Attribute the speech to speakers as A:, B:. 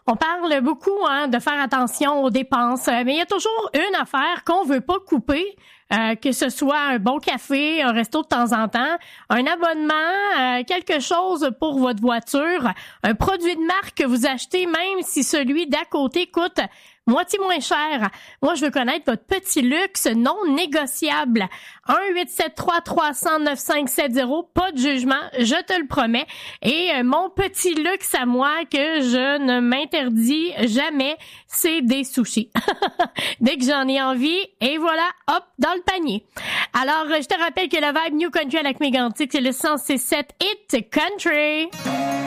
A: On parle beaucoup de faire attention aux dépenses, mais il y a toujours une affaire qu'on veut pas couper, que ce soit un bon café, un resto de temps en temps, un abonnement, quelque chose pour votre voiture, un produit de marque que vous achetez même si celui d'à côté coûte moitié moins cher. Moi, je veux connaître votre petit luxe non négociable. 1-873-300-9570, pas de jugement, je te le promets. Et mon petit luxe à moi que je ne m'interdis jamais, c'est des sushis. Dès que j'en ai envie, et voilà, hop, dans le panier. Alors, je te rappelle que la vibe New Country à Lac-Mégantic, c'est le 106.7 Hit Country.